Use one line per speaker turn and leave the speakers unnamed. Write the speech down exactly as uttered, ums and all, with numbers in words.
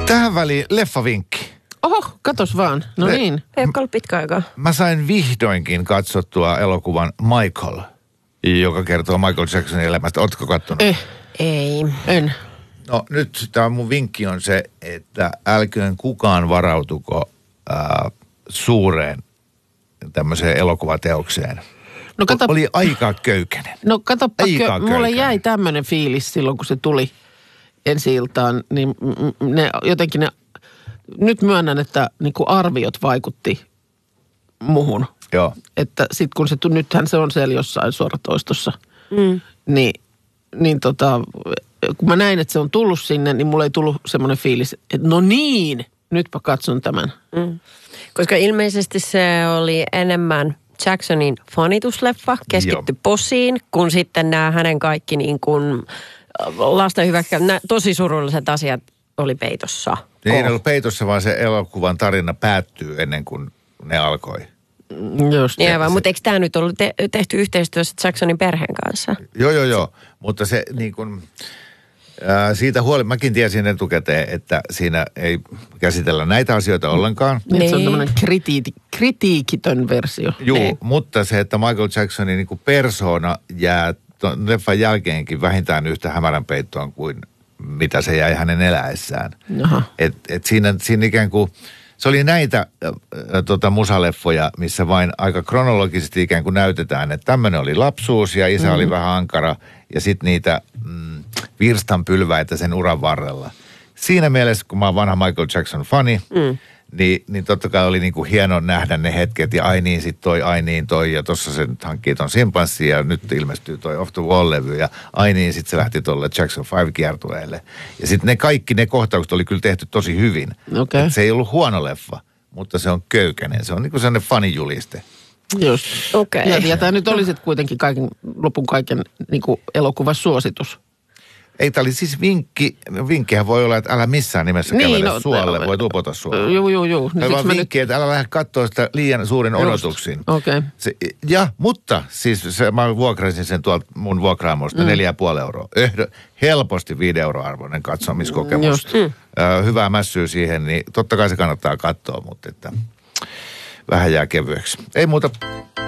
Tähän väliin leffavinkki.
Oho, katos vaan. No
Le-
niin.
Ei ole ollut pitkä aikaa.
Mä sain vihdoinkin katsottua elokuvan Michael, joka kertoo Michael Jacksonin elämästä. Ootko kattonut?
Eh,
Ei.
en.
No nyt tämä mun vinkki on se, että älköön kukaan varautuko ää, suureen tämmöiseen elokuvateokseen.
No kato,
Oli aika köykäinen.
no katoppa,
Aika
kö, mulle
köykäinen.
jäi tämmöinen fiilis silloin, kun se tuli ensi iltaan, niin mm, ne jotenkin ne, nyt myönnän, että niin kuin arviot vaikutti muhun.
Joo.
Että sit kun se, tu- nythän se on siellä jossain suoratoistossa,
Mm.
niin, niin tota, kun mä näin, että se on tullut sinne, niin mulle ei tullut semmoinen fiilis, että no niin, nytpä katson tämän.
Mm. Koska ilmeisesti se oli enemmän Jacksonin fanitusleffa, keskitty
Joo.
posiin, kun sitten nämä hänen kaikki niin kuin lasten hyväkkä, nämä tosi surulliset asiat oli peitossa.
Ne ei ollut peitossa, vaan se elokuvan tarina päättyy ennen kuin ne alkoi.
Just.
Niin aivan, mutta eikö tämä nyt ollut te- tehty yhteistyössä Jacksonin perheen kanssa?
Joo, joo, joo. Mutta se niin kuin, ää, siitä huolimatta, mäkin tiesin etukäteen, että siinä ei käsitellä näitä asioita ollenkaan.
Niin, se on
Niin.
tämmöinen kritiiki, kritiikitön versio.
Juu,
Niin.
mutta se, että Michael Jacksonin niin kuin persona jää ton leffan jälkeenkin vähintään yhtä hämärän peittoon kuin mitä se jäi hänen eläessään.
Jaha.
Et, et siinä, siinä ikään kuin, se oli näitä äh, tota, musaleffoja, missä vain aika kronologisesti ikään kuin näytetään, että tämmöinen oli lapsuus ja isä mm. oli vähän ankara ja sitten niitä mm, virstanpylväitä sen uran varrella. Siinä mielessä, kun mä oon vanha Michael Jackson-fani, mm. niin, niin totta kai oli niinku hieno nähdä ne hetket ja ai niin sit toi, ai niin toi ja tossa se nyt hankkii ton simpanssin ja nyt ilmestyy toi Off the Wall-levy ja ai niin sit se lähti tolle Jackson viisi-kiertueelle. Ja sitten ne kaikki ne kohtaukset oli kyllä tehty tosi hyvin.
Okei.
Et se ei ollut huono leffa, mutta se on köykäinen. Se on niinku sellainen fanijuliste.
Just.
Okei.
Ja, ja tämä nyt oli sitten kuitenkin kaiken, lopun kaiken niin kuin elokuvasuositus.
Ei, tää oli siis vinkki. Vinkkihän voi olla, että älä missään nimessä
Niin,
kävele
no,
suolle.
no,
Voi tupota suolle.
Joo, joo, joo.
Tämä vaan vinkki, että älä lähde katsoa sitä liian suurin odotuksin.
Okei.
Se, ja, mutta siis se, mä vuokrasin sen tuolta mun vuokraamosta mm. neljä ja puoli euroa. Ehdo, helposti viiden euroa arvoinen katsomiskokemus.
Just.
Mm. Äh, hyvää mässyä siihen, niin totta kai se kannattaa katsoa, mutta että vähän jää kevyeksi. Ei muuta.